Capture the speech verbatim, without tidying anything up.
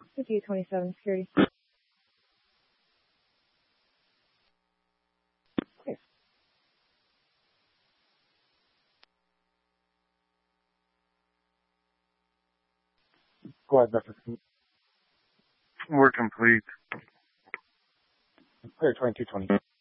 fifty-eight twenty-seven, security. Okay. Go ahead, Doctor We're complete. Clear twenty-two twenty.